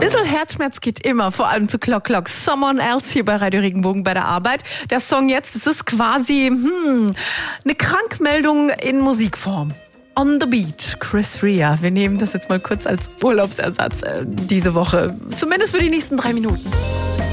Bisschen Herzschmerz geht immer, vor allem zu Clock Clock. Someone Else hier bei Radio Regenbogen bei der Arbeit. Der Song jetzt, das ist quasi eine Krankmeldung in Musikform. On the Beach, Chris Rea. Wir nehmen das jetzt mal kurz als Urlaubsersatz diese Woche. Zumindest für die nächsten 3 Minuten.